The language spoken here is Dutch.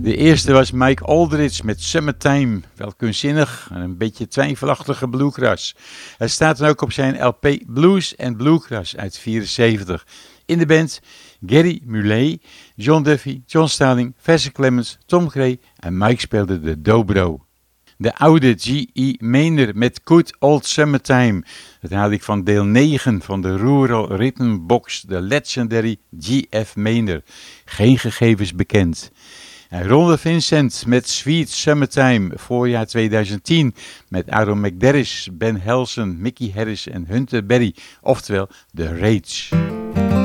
De eerste was Mike Aldridge met Summertime, wel kunstzinnig en een beetje twijfelachtige bluegrass. Hij staat dan ook op zijn LP Blues and Bluegrass uit 74. In de band Gary Muley, John Duffy, John Starling, Verse Clemens, Tom Gray en Mike speelde de dobro. De oude G.E. Maynor met Good Old Summertime. Dat haal ik van deel 9 van de Rural Rhythm Box, de legendary G.F. Maynor. Geen gegevens bekend. En Ronda Vincent met Sweet Summertime, voorjaar 2010, met Aaron McDerris, Ben Helsen, Mickey Harris en Hunter Berry, oftewel The Rage.